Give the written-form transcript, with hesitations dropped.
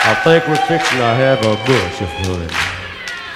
I think we're fixing to have a bush of fun.